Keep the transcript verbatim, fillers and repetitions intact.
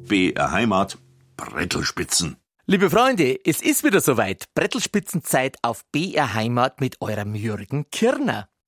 B R Heimat, Brettelspitzen. Liebe Freunde, es ist wieder soweit. Brettelspitzenzeit auf B R Heimat mit eurem Jürgen Kirner.